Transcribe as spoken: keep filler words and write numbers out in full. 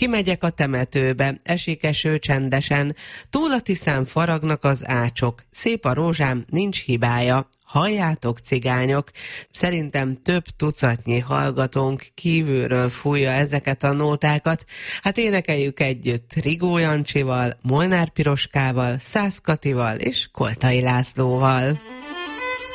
Kimegyek a temetőbe, esik eső csendesen, túl a Tiszán faragnak az ácsok, szép a rózsám, nincs hibája. Halljátok, cigányok, szerintem több tucatnyi hallgatónk kívülről fújja ezeket a nótákat. Hát énekeljük együtt Rigó Jancsival, Molnár Piroskával, Szász Katival és Koltai Lászlóval.